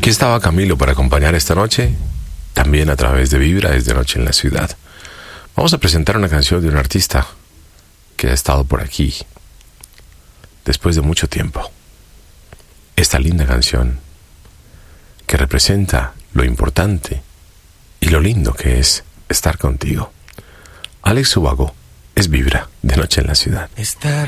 Aquí estaba Camilo para acompañar esta noche, también a través de Vibra, desde Noche en la Ciudad. Vamos a presentar una canción de un artista que ha estado por aquí después de mucho tiempo. Esta linda canción que representa lo importante y lo lindo que es estar contigo. Alex Ubago es Vibra, de Noche en la Ciudad. Estar